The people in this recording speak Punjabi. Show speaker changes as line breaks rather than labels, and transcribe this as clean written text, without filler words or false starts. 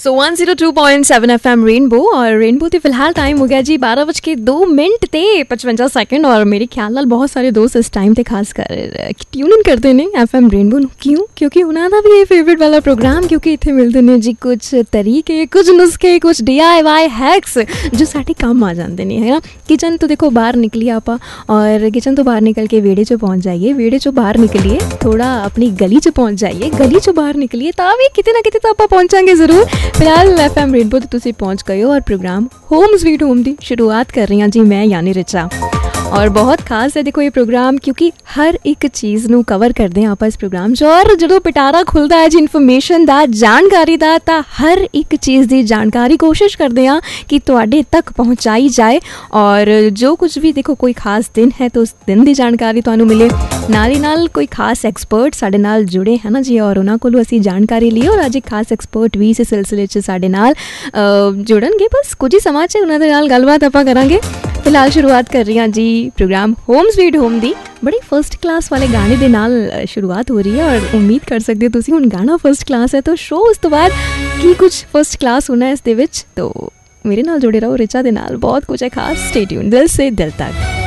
सो 102.7 FM रेनबो और रेनबो ਤੇ ਫਿਲਹਾਲ ਟਾਈਮ ਹੋ ਗਿਆ ਜੀ 12:02 ਤੇ 55 ਸੈਕਿੰਡ ਔਰ ਮੇਰੇ ਖਿਆਲ ਨਾਲ ਬਹੁਤ ਸਾਰੇ ਦੋਸਤ ਇਸ ਟਾਈਮ ਤੇ ਖਾਸ ਕਰ ਟਿਊਨ ਇਨ ਕਰਦੇ ਨੇ FM ਰੇਨਬੋ ਨੂੰ। ਕਿਉਂ? ਕਿਉਂਕਿ ਉਹਨਾਂ ਦਾ ਵੀ ਇਹ ਫੇਵਰੇਟ ਵਾਲਾ ਪ੍ਰੋਗਰਾਮ, ਕਿਉਂਕਿ ਇੱਥੇ ਮਿਲਦੇ ਨੇ ਜੀ ਕੁਝ ਤਰੀਕੇ, ਕੁਝ ਨੁਸਖੇ, ਕੁਝ DIY हैक्स जो साढ़े काम आ जाते हैं, है ना। किचन तो देखो बाहर निकलिए आप और किचन तो बाहर निकल के वेड़े 'ਚ पहुँच जाइए, वेड़े 'ਚੋਂ बाहर निकलिए थोड़ा अपनी गली 'ਚ पहुँच जाइए, गली 'ਚੋਂ बाहर निकलिए ਤਾਂ ਵੀ ਕਿਤੇ ਨਾ ਕਿਤੇ ਤਾਂ ਆਪਾਂ ਪਹੁੰਚਾਂਗੇ ਜ਼ਰੂਰ। ਫਿਲਹਾਲ FM रेनबो ਤੇ ਤੁਸੀਂ पहुँच गए हो और प्रोग्राम होम स्वीट होम ਦੀ शुरुआत कर रही हाँ जी मैं यानी रिचा। और बहुत खास है देखो ये प्रोग्राम, क्योंकि हर एक चीज़ ਨੂੰ कवर ਕਰਦੇ ਹਾਂ ਆਪਾਂ ਇਸ ਪ੍ਰੋਗਰਾਮ 'ਚ। ਔਰ ਜਦੋਂ ਪਿਟਾਰਾ ਖੁੱਲ੍ਹਦਾ ਹੈ ਜੀ ਇਨਫੋਰਮੇਸ਼ਨ ਦਾ, ਜਾਣਕਾਰੀ ਦਾ, ਤਾਂ ਹਰ ਇੱਕ ਚੀਜ਼ ਦੀ ਜਾਣਕਾਰੀ ਕੋਸ਼ਿਸ਼ ਕਰਦੇ ਹਾਂ ਕਿ ਤੁਹਾਡੇ ਤੱਕ ਪਹੁੰਚਾਈ ਜਾਏ। ਔਰ ਜੋ ਕੁਝ ਵੀ ਦੇਖੋ ਕੋਈ ਖਾਸ ਦਿਨ ਹੈ ਤਾਂ ਉਸ ਦਿਨ ਦੀ ਜਾਣਕਾਰੀ ਤੁਹਾਨੂੰ ਮਿਲੇ, ਨਾਲ ਹੀ ਨਾਲ ਕੋਈ ਖਾਸ ਐਕਸਪਰਟ ਸਾਡੇ ਨਾਲ ਜੁੜੇ ਹੈ ਨਾ ਜੀ, ਔਰ ਉਹਨਾਂ ਕੋਲੋਂ ਅਸੀਂ ਜਾਣਕਾਰੀ ਲਈ। ਔਰ ਅੱਜ ਇੱਕ ਖਾਸ ਐਕਸਪਰਟ ਵੀ ਇਸ ਸਿਲਸਿਲੇ 'ਚ ਸਾਡੇ ਨਾਲ ਜੁੜਨਗੇ, ਬਸ ਕੁਝ ਹੀ ਸਮਾਂ 'ਚ ਉਹਨਾਂ ਦੇ ਨਾਲ ਗੱਲਬਾਤ ਆਪਾਂ ਕਰਾਂਗੇ। ਫਿਲਹਾਲ ਸ਼ੁਰੂਆਤ ਕਰ ਰਹੀ ਹਾਂ ਜੀ प्रोग्राम होम स्वीट होम ਦੀ बड़ी फर्स्ट क्लास वाले गाने ਦੇ ਨਾਲ शुरुआत हो रही है। और उम्मीद कर सकते हो ਤੁਸੀਂ ਹੁਣ गाना फर्स्ट क्लास है तो शो ਉਸ ਤੋਂ ਬਾਅਦ ਕੀ ਕੁਝ फर्स्ट क्लास होना है ਇਸ ਦੇ ਵਿੱਚ। तो मेरे नाल जुड़े रहो रिचा ਦੇ ਨਾਲ, बहुत कुछ है खास। स्टे ट्यून्ड दिल से दिल तक।